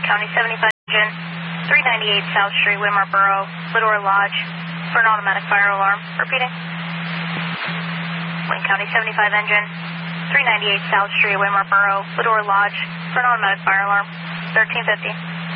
County 75 engine, 398 South Street, Whitmore Borough, Lidor Lodge, for an automatic fire alarm. Repeating. Wayne County 75 engine, 398 South Street, Whitmore Borough, Lidor Lodge, for an automatic fire alarm. 1350.